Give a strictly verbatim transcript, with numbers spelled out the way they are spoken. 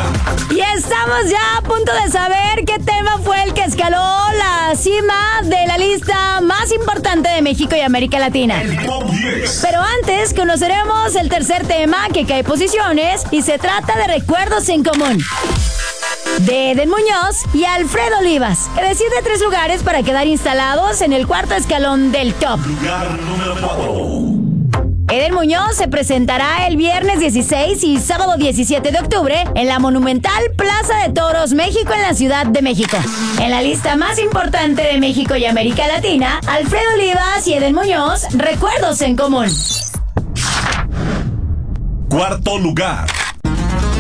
Y estamos ya a punto de saber qué tema fue el que escaló la cima de la lista más importante de México y América Latina. El Top diez. Pero antes conoceremos el tercer tema que cae posiciones y se trata de recuerdos en común. De Eden Muñoz y Alfredo Olivas, que decide tres lugares para quedar instalados en el cuarto escalón del top. Lugar número cuatro. Eden Muñoz se presentará el viernes dieciséis y sábado diecisiete de octubre en la monumental Plaza de Toros México en la Ciudad de México. En la lista más importante de México y América Latina, Alfredo Olivas y Eden Muñoz, recuerdos en común. Cuarto lugar.